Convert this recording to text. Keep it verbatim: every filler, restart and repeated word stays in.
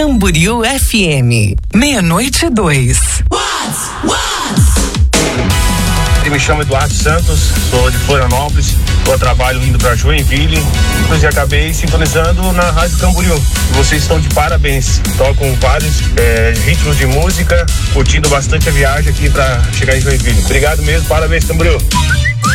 Camboriú F M. Meia-noite e dois. Eu me chamo Eduardo Santos, sou de Florianópolis, estou a trabalho indo para Joinville, e acabei sintonizando na Rádio Camboriú. Vocês estão de parabéns, tocam vários é, ritmos de música, curtindo bastante a viagem aqui para chegar em Joinville. Obrigado mesmo, parabéns, Camboriú.